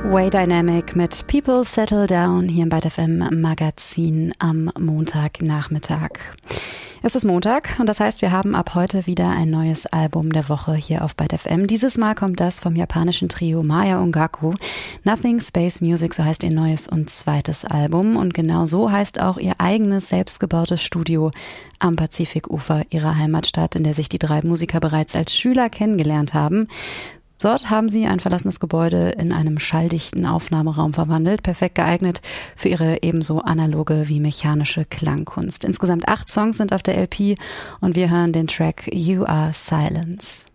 Way Dynamic mit People Settle Down hier im ByteFM Magazin am Montagnachmittag. Es ist Montag und das heißt, wir haben ab heute wieder ein neues Album der Woche hier auf ByteFM. Dieses Mal kommt das vom japanischen Trio Maya Ongaku. Nothing Space Music, so heißt ihr neues und zweites Album. Und genau so heißt auch ihr eigenes selbstgebautes Studio am Pazifikufer ihrer Heimatstadt, in der sich die drei Musiker bereits als Schüler kennengelernt haben. Dort haben sie ein verlassenes Gebäude in einem schalldichten Aufnahmeraum verwandelt, perfekt geeignet für ihre ebenso analoge wie mechanische Klangkunst. Insgesamt 8 Songs sind auf der LP und wir hören den Track You Are Silence.